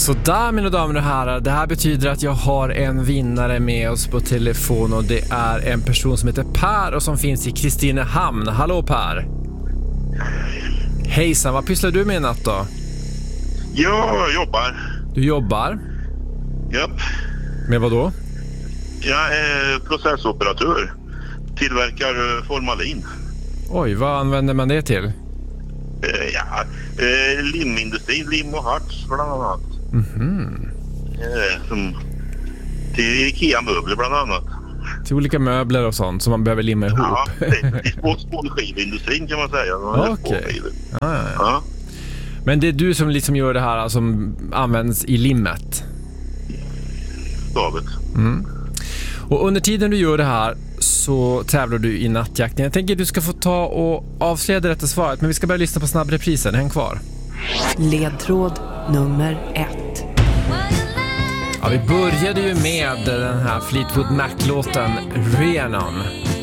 Så där, mina damer och herrar, det här betyder att jag har en vinnare med oss på telefon och det är en person som heter Per och som finns i Kristinehamn. Hallå Per! Hejsan, vad pysslar du med i natt då? Jag jobbar. Du jobbar? Japp. Med vad då? Jag är processoperatör. Tillverkar formalin. Oj, vad använder man det till? Limindustrin, lim och harts bland annat. Som till Ikea-möbler bland annat. Till olika möbler och sånt som man behöver limma ihop. Ja, till spånskivindustrin kan man säga. Okej. Ja. Men det är du som liksom gör det här som används i limmet? David. Och under tiden du gör det här så tävlar du i nattjakten. Jag tänker att du ska få ta och avslöja det rätta svaret, men vi ska börja lyssna på snabbreprisen. Häng kvar. Ledtråd nummer 1. Ja, vi började ju med den här Fleetwood Mac-låten Rhiannon.